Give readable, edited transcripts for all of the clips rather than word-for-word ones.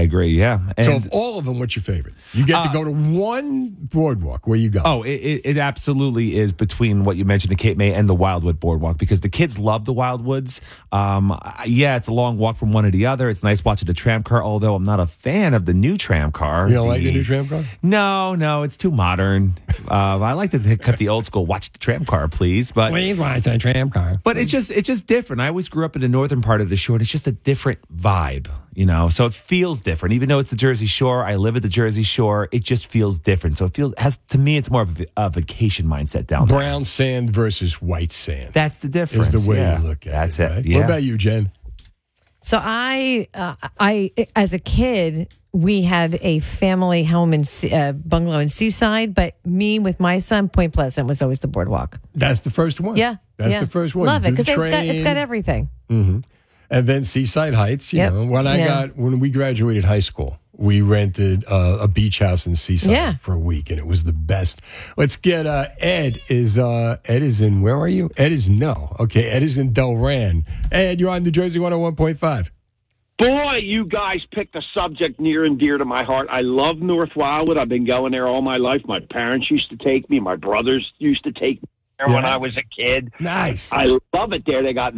agree, yeah. And So of all of them, what's your favorite? You get to go to one boardwalk. Where you go? Oh, it absolutely is between what you mentioned, the Cape May and the Wildwood Boardwalk, because the kids love the Wildwoods. Yeah, it's a long walk from one to the other. It's nice watching the tram car, although I'm not a fan of the new tram car. You don't like the new tram car? No, it's too modern. I like to cut the old school, watch the tram car, please. But Please watch the tram car. But it's just different. I always grew up in the northern part of the shore, and it's just a different vibe, so it feels different. Even though it's the Jersey Shore, I live at the Jersey Shore, it just feels different. So to me, it's more of a vacation mindset down there. Brown sand versus white sand. That's the difference. Is the way yeah. you look at That's it. Right? Yeah. What about you, Jen? So I as a kid, we had a family home in bungalow in Seaside, but me with my son, Point Pleasant was always the boardwalk. That's the first one. Yeah, That's the first one. Love it because train. it's got everything. Mm-hmm. And then Seaside Heights. You Yep. know, when we graduated high school, we rented a beach house in Seaside for a week, and it was the best. Let's get Ed. Ed is in, where are you? Ed is Ed is in Delran. Ed, you're on New Jersey 101.5. Boy, you guys picked a subject near and dear to my heart. I love North Wildwood. I've been going there all my life. My parents used to take me. My brothers used to take me there when I was a kid. Nice. I love it there. They got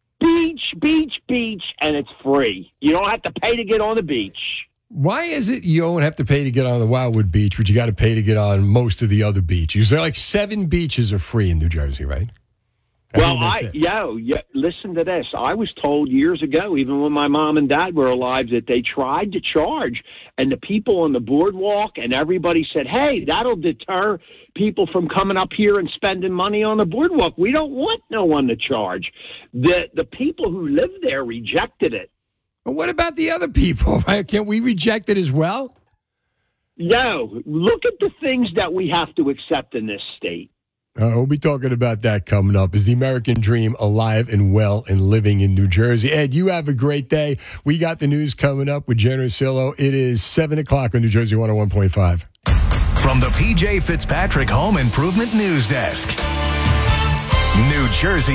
beach, and it's free. You don't have to pay to get on the beach. Why is it you don't have to pay to get on the Wildwood Beach, but you got to pay to get on most of the other beaches? There are like 7 beaches are free in New Jersey, right? Well, listen to this. I was told years ago, even when my mom and dad were alive, that they tried to charge, and the people on the boardwalk and everybody said, hey, that'll deter people from coming up here and spending money on the boardwalk. We don't want no one to charge. The people who live there rejected it. But what about the other people, right? Can't we reject it as well? Yo, look at the things that we have to accept in this state. We'll be talking about that coming up. Is the American dream alive and well and living in New Jersey? Ed, you have a great day. We got the news coming up with Jen Ursillo. It is 7 o'clock on New Jersey 101.5. From the P.J. Fitzpatrick Home Improvement News Desk. New Jersey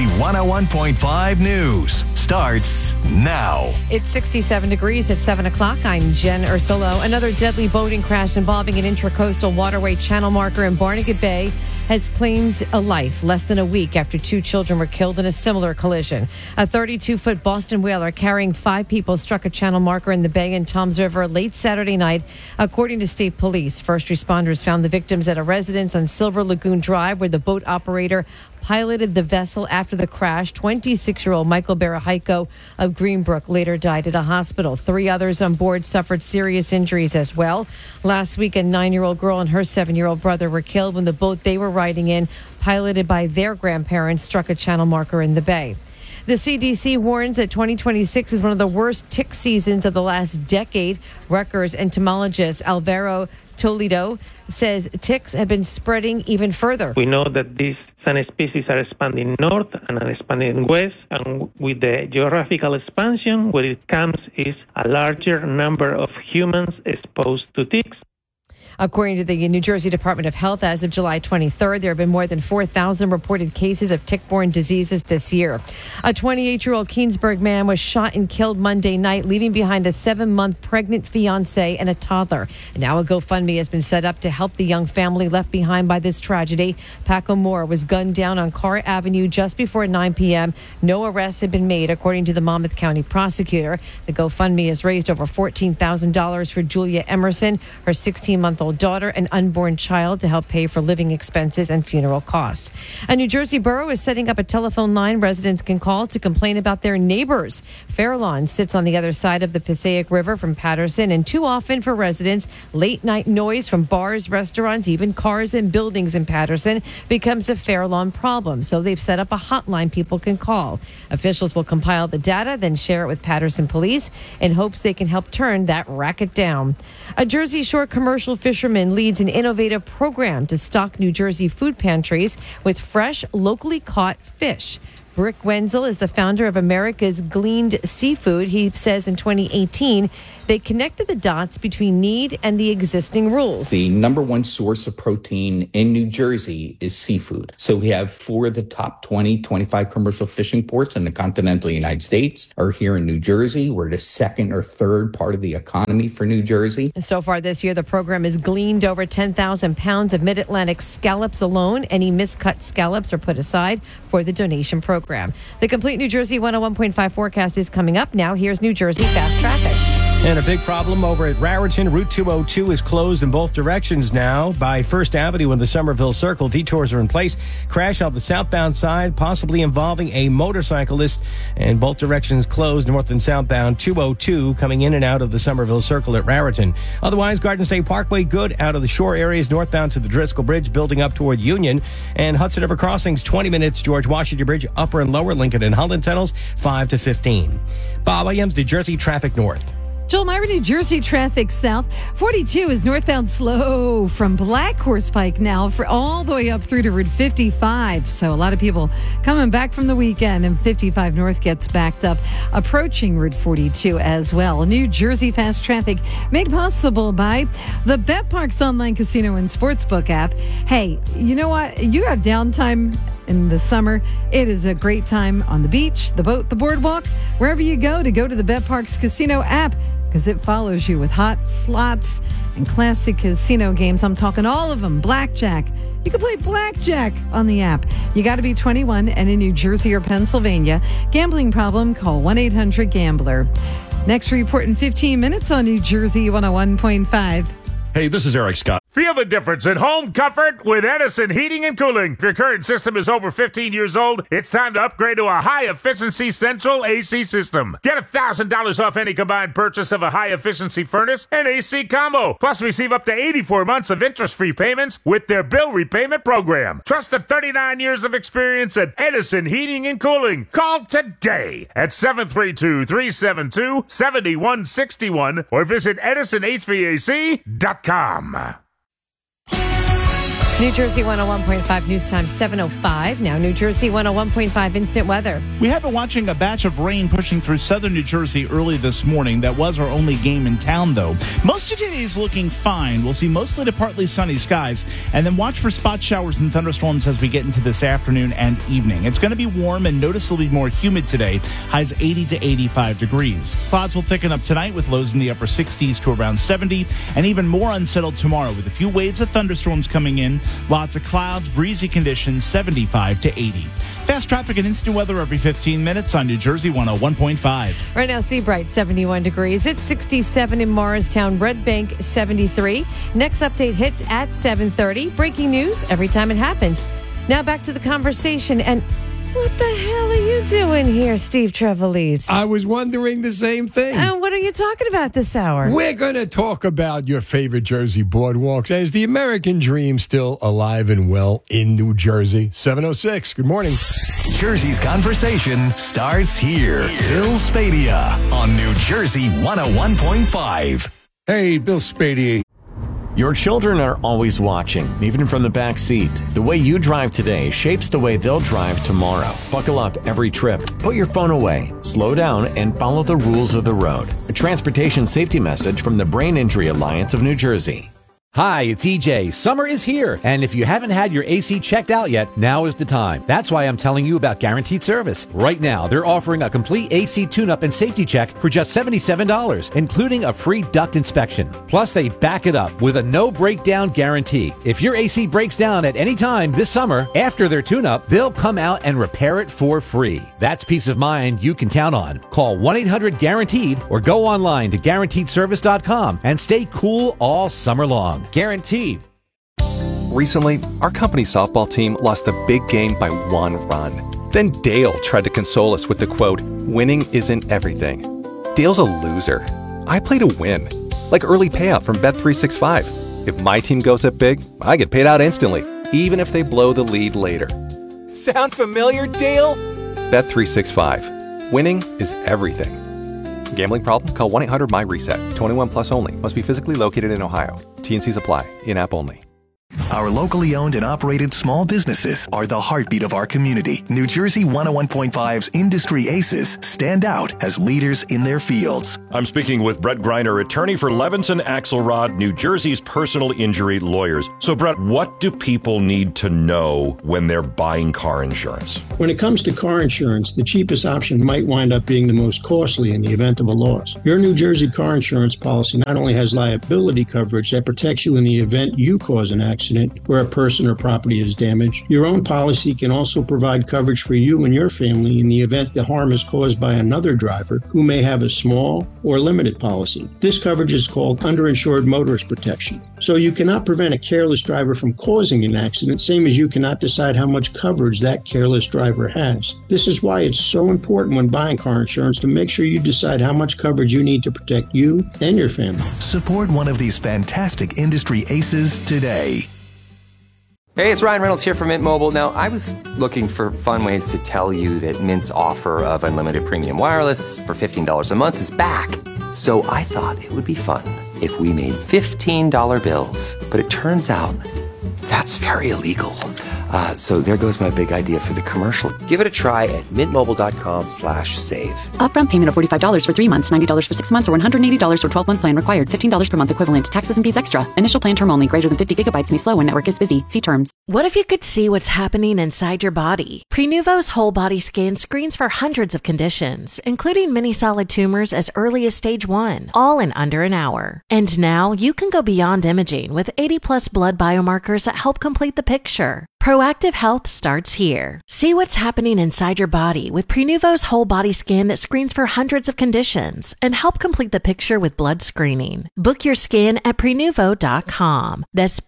101.5 News starts now. It's 67 degrees at 7 o'clock. I'm Jen Ursillo. Another deadly boating crash involving an intracoastal waterway channel marker in Barnegat Bay has claimed a life less than a week after 2 children were killed in a similar collision. A 32-foot Boston whaler carrying 5 people struck a channel marker in the bay in Toms River late Saturday night, according to state police. First responders found the victims at a residence on Silver Lagoon Drive, where the boat operator piloted the vessel after the crash. 26-year-old Michael Barahaiko of Greenbrook later died at a hospital. 3 others on board suffered serious injuries as well. Last week, a 9-year-old girl and her 7-year-old brother were killed when the boat they were riding in, piloted by their grandparents, struck a channel marker in the bay. The CDC warns that 2026 is one of the worst tick seasons of the last decade. Rutgers entomologist Alvaro Toledo says ticks have been spreading even further. We know that these species are expanding north and are expanding west, and with the geographical expansion, what it comes is a larger number of humans exposed to ticks. According to the New Jersey Department of Health, as of July 23rd, there have been more than 4,000 reported cases of tick-borne diseases this year. A 28-year-old Keensburg man was shot and killed Monday night, leaving behind a 7-month pregnant fiancé and a toddler. And now a GoFundMe has been set up to help the young family left behind by this tragedy. Paco Moore was gunned down on Carr Avenue just before 9 p.m. No arrests have been made, according to the Monmouth County prosecutor. The GoFundMe has raised over $14,000 for Julia Emerson, her 16-month-old daughter and unborn child, to help pay for living expenses and funeral costs. A New Jersey borough is setting up a telephone line residents can call to complain about their neighbors. Fairlawn sits on the other side of the Passaic River from Patterson, and too often for residents, late night noise from bars, restaurants, even cars and buildings in Patterson becomes a Fairlawn problem. So they've set up a hotline people can call. Officials will compile the data, then share it with Patterson police in hopes they can help turn that racket down. A Jersey Shore commercial fisherman leads an innovative program to stock New Jersey food pantries with fresh, locally caught fish. Rick Wenzel is the founder of America's Gleaned Seafood. He says in 2018, they connected the dots between need and the existing rules. The number one source of protein in New Jersey is seafood. So we have 4 of the top 25 commercial fishing ports in the continental United States are here in New Jersey. We're the second or third part of the economy for New Jersey. So far this year, the program has gleaned over 10,000 pounds of mid-Atlantic scallops alone. Any miscut scallops are put aside for the donation program. The complete New Jersey 101.5 forecast is coming up. Now here's New Jersey Fast Traffic. And a big problem over at Raritan. Route 202 is closed in both directions now. By First Avenue in the Somerville Circle, detours are in place. Crash on the southbound side, possibly involving a motorcyclist. And both directions closed, north and southbound. 202 coming in and out of the Somerville Circle at Raritan. Otherwise, Garden State Parkway good out of the shore areas northbound to the Driscoll Bridge, building up toward Union. And Hudson River Crossings, 20 minutes. George Washington Bridge, upper and lower. Lincoln and Holland tunnels, 5 to 15. Bob Williams, New Jersey Traffic North. Joel Myra, New Jersey traffic south. 42 is northbound slow from Black Horse Pike now for all the way up through to Route 55. So a lot of people coming back from the weekend, and 55 north gets backed up approaching Route 42 as well. New Jersey fast traffic made possible by the BetParx online casino and sportsbook app. Hey, you know what? You have downtime in the summer. It is a great time on the beach, the boat, the boardwalk, wherever you go to the BetParx casino app, because it follows you with hot slots and classic casino games. I'm talking all of them. Blackjack. You can play blackjack on the app. You got to be 21 and in New Jersey or Pennsylvania. Gambling problem? Call 1-800-GAMBLER. Next report in 15 minutes on New Jersey 101.5. Hey, this is Eric Scott. Feel the difference in home comfort with Edison Heating and Cooling. If your current system is over 15 years old, it's time to upgrade to a high-efficiency central AC system. Get $1,000 off any combined purchase of a high-efficiency furnace and AC combo. Plus, receive up to 84 months of interest-free payments with their bill repayment program. Trust the 39 years of experience at Edison Heating and Cooling. Call today at 732-372-7161 or visit EdisonHVAC.com. New Jersey 101.5 news time 7:05. Now New Jersey 101.5 instant weather. We have been watching a batch of rain pushing through southern New Jersey early this morning. That was our only game in town, though. Most of today is looking fine. We'll see mostly to partly sunny skies, and then watch for spot showers and thunderstorms as we get into this afternoon and evening. It's going to be warm and noticeably more humid today. Highs 80 to 85 degrees. Clouds will thicken up tonight with lows in the upper 60s to around 70, and even more unsettled tomorrow with a few waves of thunderstorms coming in. Lots of clouds, breezy conditions, 75 to 80. Fast traffic and instant weather every 15 minutes on New Jersey 101.5. Right now, Seabright, 71 degrees. It's 67 in Morristown, Red Bank, 73. Next update hits at 7:30. Breaking news every time it happens. Now back to the conversation. And what the hell are you doing here, Steve Trevelise? I was wondering the same thing. And what are you talking about this hour? We're going to talk about your favorite Jersey boardwalks. Is the American dream still alive and well in New Jersey? 7:06. Good morning. Jersey's conversation starts here. Bill Spadia on New Jersey 101.5. Hey, Bill Spadia. Your children are always watching, even from the back seat. The way you drive today shapes the way they'll drive tomorrow. Buckle up every trip. Put your phone away. Slow down and follow the rules of the road. A transportation safety message from the Brain Injury Alliance of New Jersey. Hi, it's EJ. Summer is here, and if you haven't had your AC checked out yet, now is the time. That's why I'm telling you about Guaranteed Service. Right now, they're offering a complete AC tune-up and safety check for just $77, including a free duct inspection. Plus, they back it up with a no-breakdown guarantee. If your AC breaks down at any time this summer, after their tune-up, they'll come out and repair it for free. That's peace of mind you can count on. Call 1-800-GUARANTEED or go online to GuaranteedService.com and stay cool all summer long. Guaranteed. Recently, our company softball team lost the big game by 1 run. Then Dale tried to console us with the quote, "Winning isn't everything." Dale's a loser. I play to win, like early payout from Bet365. If my team goes up big, I get paid out instantly, even if they blow the lead later. Sound familiar, Dale? Bet365. Winning is everything. Gambling problem? Call 1-800-MY-RESET. 21 plus only. Must be physically located in Ohio. T&Cs apply. In-app only. Our locally owned and operated small businesses are the heartbeat of our community. New Jersey 101.5's Industry Aces stand out as leaders in their fields. I'm speaking with Brett Greiner, attorney for Levinson Axelrod, New Jersey's personal injury lawyers. So, Brett, what do people need to know when they're buying car insurance? When it comes to car insurance, the cheapest option might wind up being the most costly in the event of a loss. Your New Jersey car insurance policy not only has liability coverage that protects you in the event you cause an accident where a person or property is damaged, your own policy can also provide coverage for you and your family in the event the harm is caused by another driver who may have a small or limited policy. This coverage is called underinsured motorist protection. So you cannot prevent a careless driver from causing an accident, same as you cannot decide how much coverage that careless driver has. This is why it's so important when buying car insurance to make sure you decide how much coverage you need to protect you and your family. Support one of these fantastic industry aces today. Hey, it's Ryan Reynolds here from Mint Mobile. Now, I was looking for fun ways to tell you that Mint's offer of unlimited premium wireless for $15 a month is back. So I thought it would be fun if we made $15 bills. But it turns out that's very illegal. So there goes my big idea for the commercial. Give it a try at mintmobile.com/save. Upfront payment of $45 for 3 months, $90 for 6 months, or $180 for 12-month plan required. $15 per month equivalent. Taxes and fees extra. Initial plan term only. Greater than 50 gigabytes may slow when network is busy. See terms. What if you could see what's happening inside your body? Prenuvo's whole body scan screens for hundreds of conditions, including many solid tumors as early as stage 1, all in under an hour. And now you can go beyond imaging with 80+ blood biomarkers that help complete the picture. Proactive Health starts here. See what's happening inside your body with Prenuvo's whole body scan that screens for hundreds of conditions and help complete the picture with blood screening. Book your scan at Prenuvo.com. That's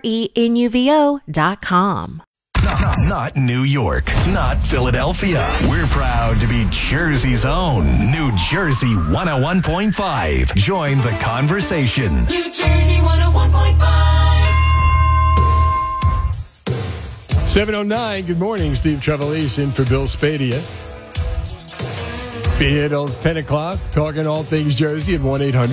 Prenuvo.com. Not New York, not Philadelphia. We're proud to be Jersey's own New Jersey 101.5. Join the conversation. New Jersey 101.5. 7:09, good morning. Steve Trevelise in for Bill Spadia. Be here till 10 o'clock, talking all things Jersey at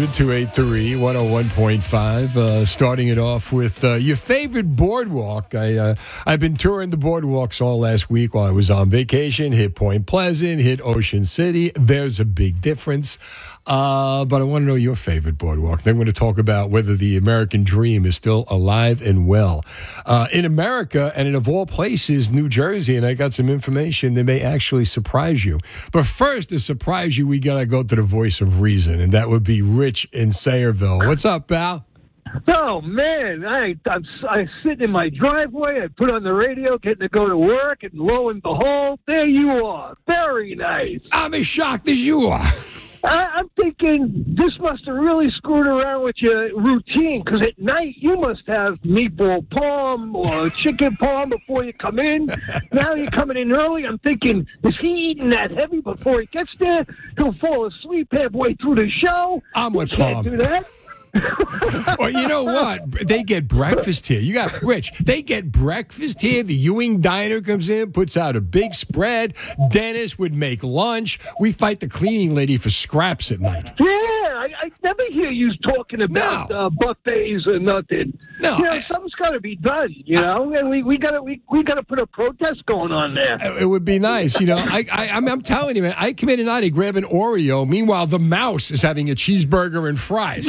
1-800-283-101.5. Starting it off with your favorite boardwalk. I've been touring the boardwalks all last week while I was on vacation. Hit Point Pleasant, hit Ocean City. There's a big difference. But I want to know your favorite boardwalk. Then we're going to talk about whether the American dream is still alive and well. In America, and of all places, New Jersey, and I got some information that may actually surprise you. But first, to surprise you, we got to go to the voice of reason, and that would be Rich in Sayreville. What's up, pal? Oh, man, I'm sitting in my driveway. I put on the radio, getting to go to work, and lo and behold, there you are. Very nice. I'm as shocked as you are. I'm thinking this must have really screwed around with your routine, because at night you must have meatball palm or chicken palm before you come in. Now you're coming in early. I'm thinking, is he eating that heavy before he gets there? He'll fall asleep halfway through the show. I'm with Palm. Can't do that. Well, you know what? They get breakfast here. You got Rich. They get breakfast here. The Ewing Diner comes in, puts out a big spread. Dennis would make lunch. We fight the cleaning lady for scraps at night. Yeah, I never hear you talking about buffets or nothing. No, something's got to be done. And we got to put a protest going on there. It would be nice. I'm telling you, man. I come in tonight, I grab an Oreo. Meanwhile, the mouse is having a cheeseburger and fries.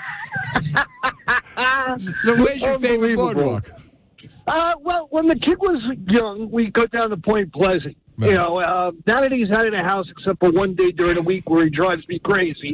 So where's your favorite boardwalk? Well, when the kid was young, we go down to Point Pleasant. Right. Now that he's out of the house, except for one day during the week where he drives me crazy,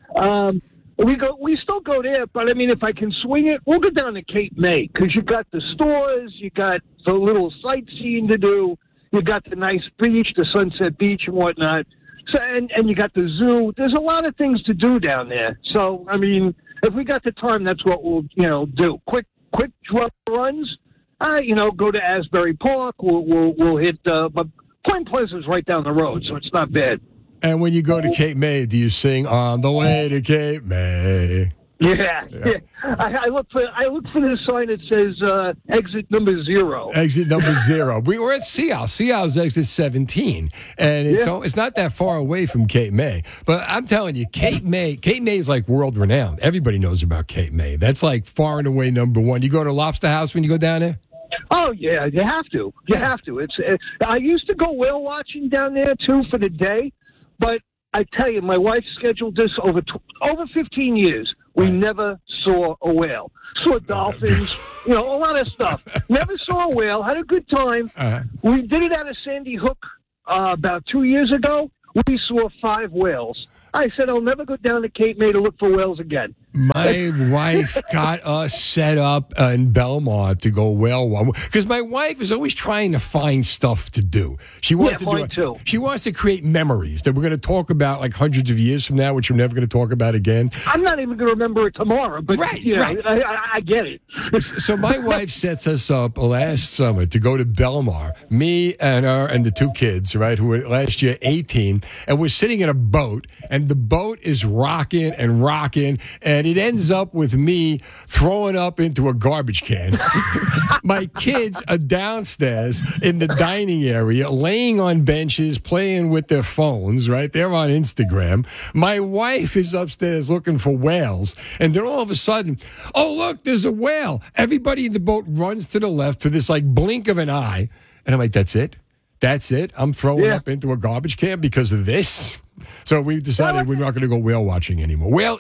we still go there. But I mean, if I can swing it, we'll go down to Cape May, because you got the stores, you got the little sightseeing to do, you got the nice beach, the Sunset Beach and whatnot. So and you got the zoo. There's a lot of things to do down there. So I mean, if we got the time, that's what we'll do. Quick runs. Go to Asbury Park. We'll hit. But Point Pleasant's right down the road, so it's not bad. And when you go to Cape May, do you sing "On the Way to Cape May"? Yeah. I look for the sign that says exit number 0. Exit number 0. We were at Sea Sea's exit 17, and it's not that far away from Cape May. But I'm telling you, Cape May is like world renowned. Everybody knows about Cape May. That's like far and away number 1. You go to Lobster House when you go down there? Oh yeah, you have to. You have to. I used to go whale watching down there too for the day, but I tell you, my wife scheduled this over 15 years. We never saw a whale. Saw dolphins, a lot of stuff. Never saw a whale. Had a good time. We did it out of Sandy Hook about 2 years ago. We saw 5 whales. I said I'll never go down to Cape May to look for whales again. My wife got us set up in Belmont to go whale watching because my wife is always trying to find stuff to do. She wants to do too. She wants to create memories that we're going to talk about like hundreds of years from now, which we're never going to talk about again. I'm not even going to remember it tomorrow, but right. I get it. So my wife sets us up last summer to go to Belmar, me and her and the 2 kids, right, who were last year 18, and we're sitting in a boat, and the boat is rocking, and it ends up with me throwing up into a garbage can. My kids are downstairs in the dining area, laying on benches, playing with their phones, right? They're on Instagram. My wife is upstairs looking for whales, and then all of a sudden, oh, look, there's a whale. Everybody in the boat runs to the left for this, like, blink of an eye. And I'm like, that's it? That's it? I'm throwing up into a garbage can because of this? So we've decided we're not going to go whale watching anymore. Whale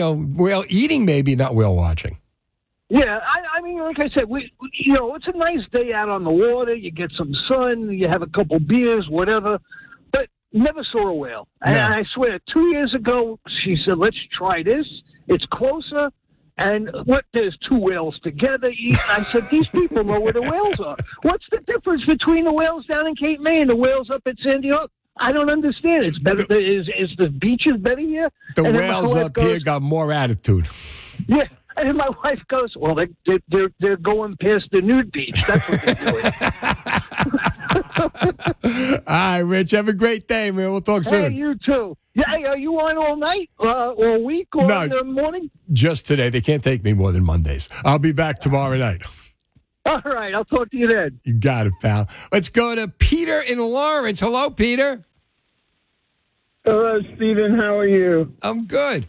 eating maybe, not whale watching. Yeah, I mean, like I said, it's a nice day out on the water. You get some sun, you have a couple beers, whatever. But never saw a whale. No. And I swear, 2 years ago, she said, let's try this. It's closer. And there's 2 whales together. I said, these people know where the whales are. What's the difference between the whales down in Cape May and the whales up at Sandy Hook? I don't understand. It's better. Is the beaches better here? The whales up here got more attitude. Yeah. And then my wife goes, well, they're going past the nude beach. That's what they're doing. All right, Rich. Have a great day, man. We'll talk soon. Hey, you too. Yeah, are you on all night, all week, or in the morning? Just today. They can't take me more than Mondays. I'll be back tomorrow night. All right. I'll talk to you then. You got it, pal. Let's go to Peter in Lawrence. Hello, Peter. Hello, Stephen. How are you? I'm good.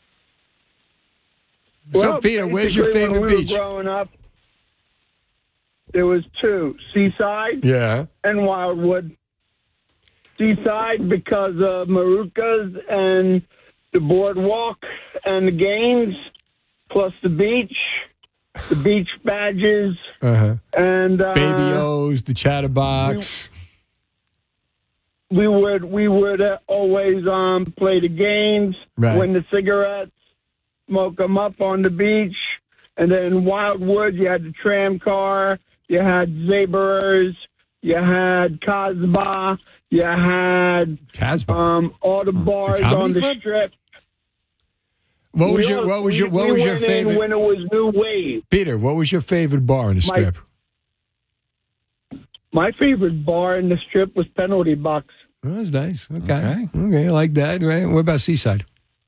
Well, so, Peter, where's your favorite when we beach? Were growing up, there was 2, Seaside and Wildwood. Seaside because of Marucas and the boardwalk and the games, plus the beach badges, and Baby O's, the Chatterbox. We would always play the games, win the cigarettes, smoke them up on the beach, and then Wildwood, you had the tram car, you had Zaberers, you had Casbah, you had all the bars on the strip. What was your favorite? When it was New Wave. Peter, what was your favorite bar on the strip? My favorite bar in the strip was Penalty Box. Oh, that's nice. Okay, I like that. Right. What about Seaside?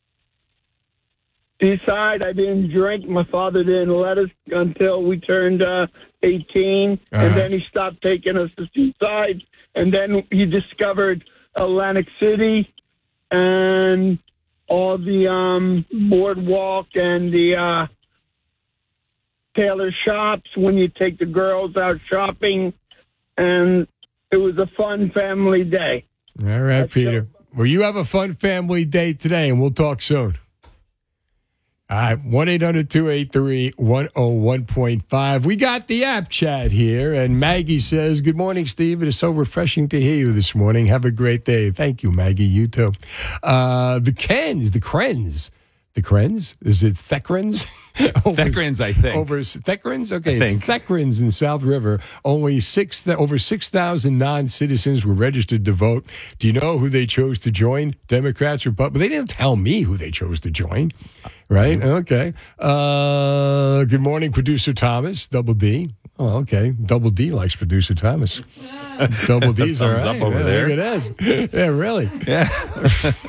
Seaside, I didn't drink. My father didn't let us until we turned 18, and then he stopped taking us to Seaside, and then he discovered Atlantic City and all the boardwalk and the tailor shops when you take the girls out shopping, and it was a fun family day. All right, Peter. Well, you have a fun family day today, and we'll talk soon. All right, 1-800-283-101.5. We got the app chat here, and Maggie says, good morning, Steve. It is so refreshing to hear you this morning. Have a great day. Thank you, Maggie. You too. The Krens. The Krens? Is it Theckrens? Theckrens, I think. Over Theckrens? Okay, it's Theckrens in South River. Over 6,000 non-citizens were registered to vote. Do you know who they chose to join? Democrats, Republicans? They didn't tell me who they chose to join. Right? Okay. Good morning, Producer Thomas, Double D. Oh, okay. Double D likes Producer Thomas. Double D's all right. Up over there. Look at this. Yeah, really. Yeah.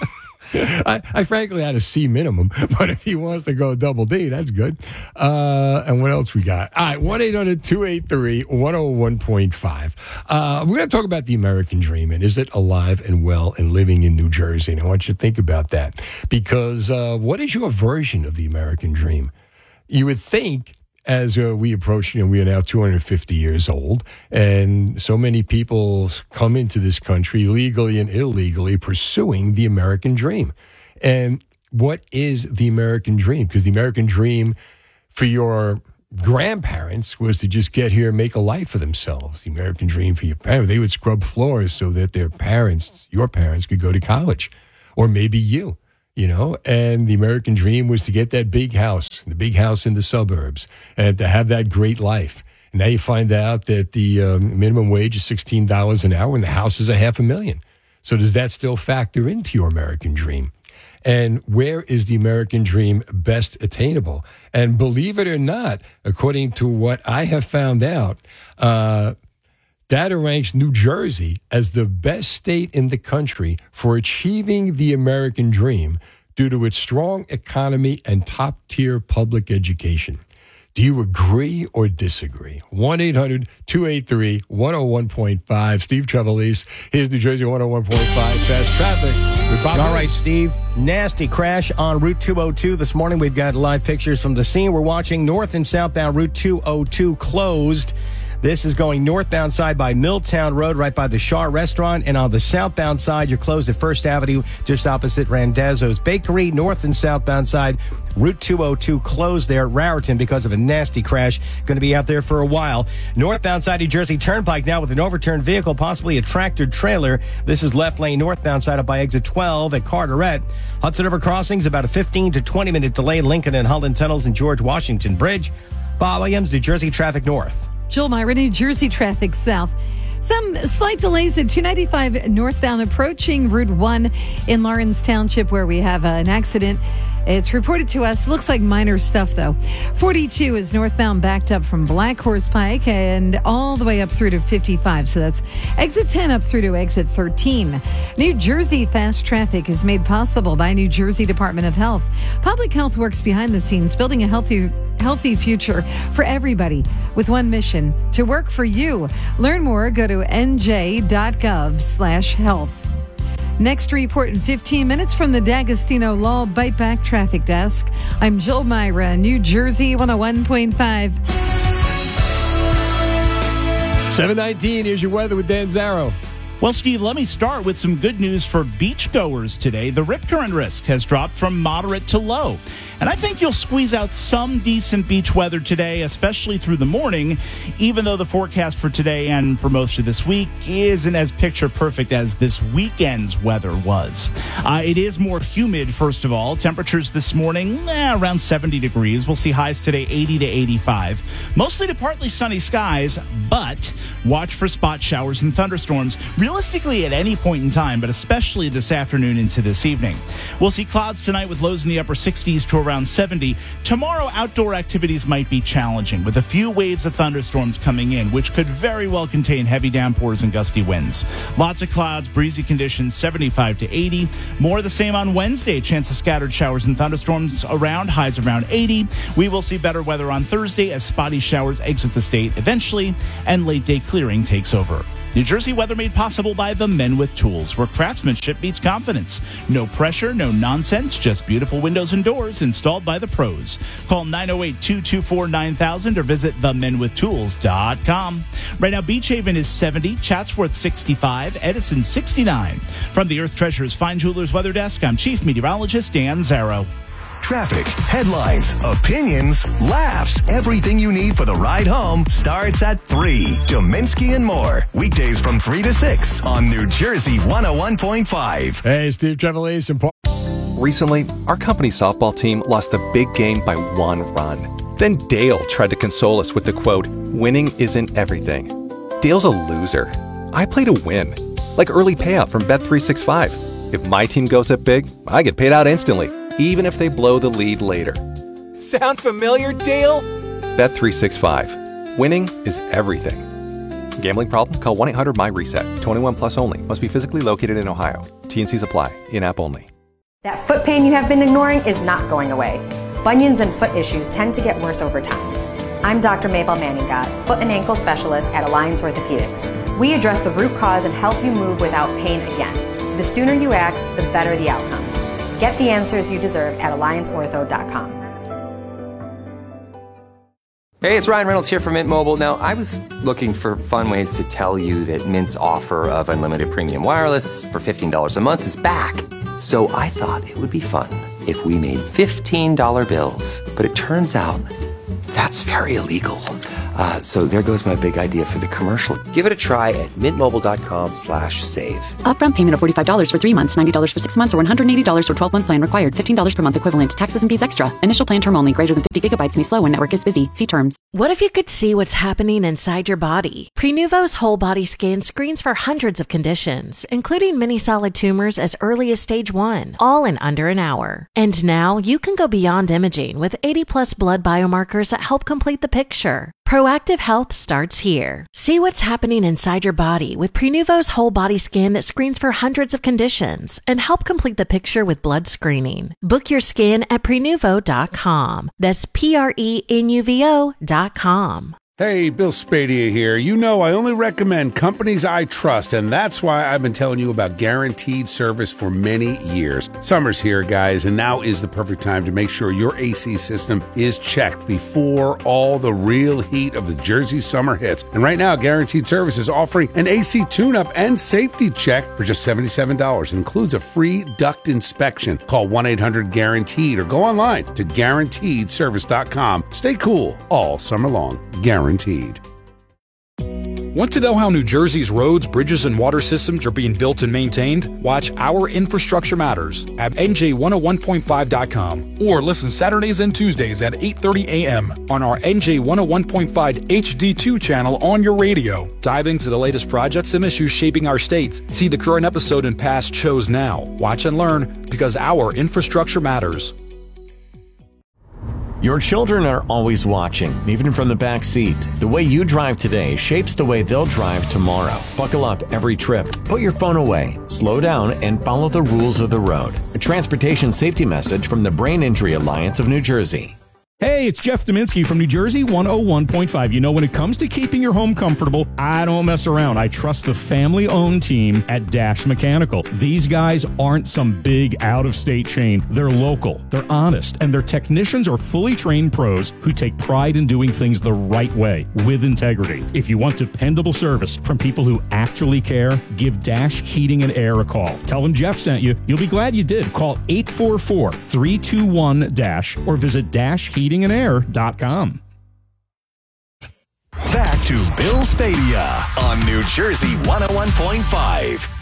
I frankly had a C minimum, but if he wants to go double D, that's good. And what else we got? All right, 1-800-283-101.5. We're going to talk about the American dream, and is it alive and well and living in New Jersey? And I want you to think about that, because what is your version of the American dream? You would think, as we approach, we are now 250 years old, and so many people come into this country legally and illegally pursuing the American dream. And what is the American dream? Because the American dream for your grandparents was to just get here and make a life for themselves. The American dream for your parents, they would scrub floors so that their parents, your parents, could go to college, or maybe you. And the American dream was to get that big house, the big house in the suburbs, and to have that great life. And now you find out that the minimum wage is $16 an hour and the house is $500,000. So does that still factor into your American dream? And where is the American dream best attainable? And believe it or not, according to what I have found out, data ranks New Jersey as the best state in the country for achieving the American dream due to its strong economy and top-tier public education. Do you agree or disagree? 1-800-283-101.5. Steve Trevelise. Here's New Jersey 101.5 Fast Traffic. All right, Steve. Nasty crash on Route 202 this morning. We've got live pictures from the scene. We're watching north and southbound Route 202 closed. This is going northbound side by Milltown Road, right by the Shaw Restaurant. And on the southbound side, you're closed at First Avenue, just opposite Randazzo's Bakery. North and southbound side, Route 202 closed there at Raritan because of a nasty crash. Going to be out there for a while. Northbound side, New Jersey Turnpike now with an overturned vehicle, possibly a tractor trailer. This is left lane northbound side up by exit 12 at Carteret. Hudson River Crossings, about a 15 to 20-minute delay. Lincoln and Holland Tunnels and George Washington Bridge. Bob Williams, New Jersey Traffic North. Jill Myra, New Jersey Traffic South. Some slight delays at 295 northbound approaching Route 1 in Lawrence Township, where we have an accident. It's reported to us. Looks like minor stuff, though. 42 is northbound backed up from Black Horse Pike and all the way up through to 55. So that's exit 10 up through to exit 13. New Jersey fast traffic is made possible by New Jersey Department of Health. Public health works behind the scenes, building a healthy future for everybody with one mission: to work for you. Learn more. Go to nj.gov/health. Next report in 15 minutes from the D'Agostino Law Bite Back Traffic Desk. I'm Jill Myra, New Jersey 101.5. 7:19, here's your weather with Dan Zarrow. Well, Steve, let me start with some good news for beachgoers today. The rip current risk has dropped from moderate to low. And I think you'll squeeze out some decent beach weather today, especially through the morning, even though the forecast for today and for most of this week isn't as picture perfect as this weekend's weather was. It is more humid, first of all. Temperatures this morning, around 70 degrees. We'll see highs today 80 to 85. Mostly to partly sunny skies, but watch for spot showers and thunderstorms realistically at any point in time, but especially this afternoon into this evening. We'll see clouds tonight with lows in the upper 60s to around 70. Tomorrow, outdoor activities might be challenging with a few waves of thunderstorms coming in, which could very well contain heavy downpours and gusty winds. Lots of clouds, breezy conditions, 75 to 80. More of the same on Wednesday. Chance of scattered showers and thunderstorms around, highs around 80. We will see better weather on Thursday as spotty showers exit the state eventually and late day clearing takes over. New Jersey weather made possible by the Men with Tools, where craftsmanship meets confidence. No pressure, no nonsense, just beautiful windows and doors installed by the pros. Call 908-224-9000 or visit themenwithtools.com. Right now, Beach Haven is 70, Chatsworth 65, Edison 69. From the Earth Treasures Fine Jewelers Weather Desk, I'm Chief Meteorologist Dan Zarrow. Traffic, headlines, opinions, laughs. Everything you need for the ride home starts at 3. Dominski and more. Weekdays from 3 to 6 on New Jersey 101.5. Hey, Steve Trevelise and Paul. Recently, our company softball team lost the big game by 1 run. Then Dale tried to console us with the quote, "Winning isn't everything." Dale's a loser. I play to win. Like early payout from Bet365. If my team goes up big, I get paid out instantly, even if they blow the lead later. Sound familiar, Dale? Bet365. Winning is everything. Gambling problem? Call 1-800-MY-RESET. 21 plus only. Must be physically located in Ohio. T&Cs apply. In-app only. That foot pain you have been ignoring is not going away. Bunions and foot issues tend to get worse over time. I'm Dr. Mabel Manningot, foot and ankle specialist at Alliance Orthopedics. We address the root cause and help you move without pain again. The sooner you act, the better the outcome. Get the answers you deserve at AllianceOrtho.com. Hey, it's Ryan Reynolds here from Mint Mobile. Now, I was looking for fun ways to tell you that Mint's offer of unlimited premium wireless for $15 a month is back. So I thought it would be fun if we made $15 bills. But it turns out that's very illegal. So there goes my big idea for the commercial. Give it a try at mintmobile.com/save. Upfront payment of $45 for 3 months, $90 for 6 months, or $180 for 12-month plan required. $15 per month equivalent. Taxes and fees extra. Initial plan term only. Greater than 50 gigabytes may slow when network is busy. See terms. What if you could see what's happening inside your body? Prenuvo's whole body scan screens for hundreds of conditions, including many solid tumors as early as stage 1, all in under an hour. And now you can go beyond imaging with 80+ blood biomarkers that help complete the picture. Proactive health starts here. See what's happening inside your body with Prenuvo's whole body scan that screens for hundreds of conditions and help complete the picture with blood screening. Book your scan at Prenuvo.com. That's Prenuvo.com. Hey, Bill Spadia here. You know I only recommend companies I trust, and that's why I've been telling you about Guaranteed Service for many years. Summer's here, guys, and now is the perfect time to make sure your AC system is checked before all the real heat of the Jersey summer hits. And right now, Guaranteed Service is offering an AC tune-up and safety check for just $77. It includes a free duct inspection. Call 1-800-GUARANTEED or go online to GuaranteedService.com. Stay cool all summer long. Guaranteed. Want to know how New Jersey's roads, bridges, and water systems are being built and maintained? Watch Our Infrastructure Matters at NJ101.5.com or listen Saturdays and Tuesdays at 8:30 a.m. on our NJ101.5 HD2 channel on your radio. Dive into the latest projects and issues shaping our state. See the current episode and past shows now. Watch and learn because our infrastructure matters. Your children are always watching, even from the back seat. The way you drive today shapes the way they'll drive tomorrow. Buckle up every trip. Put your phone away. Slow down and follow the rules of the road. A transportation safety message from the Brain Injury Alliance of New Jersey. Hey, it's Jeff Dominski from New Jersey 101.5. You know, when it comes to keeping your home comfortable, I don't mess around. I trust the family-owned team at Dash Mechanical. These guys aren't some big out-of-state chain. They're local, they're honest, and their technicians are fully trained pros who take pride in doing things the right way, with integrity. If you want dependable service from people who actually care, give Dash Heating and Air a call. Tell them Jeff sent you. You'll be glad you did. Call 844-321-DASH or visit DashHeatingandAir.com. Back to Bill Spadia on New Jersey 101.5.